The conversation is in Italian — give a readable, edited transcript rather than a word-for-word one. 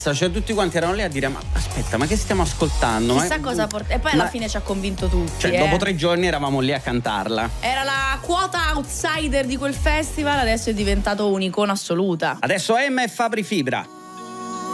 Cioè tutti quanti erano lì a dire: ma aspetta, ma che stiamo ascoltando? Chissà cosa porta. E poi alla fine ci ha convinto tutti. Cioè, dopo 3 giorni eravamo lì a cantarla. Era la quota outsider di quel festival, adesso è diventato un'icona assoluta. Adesso Emma e Fabri Fibra.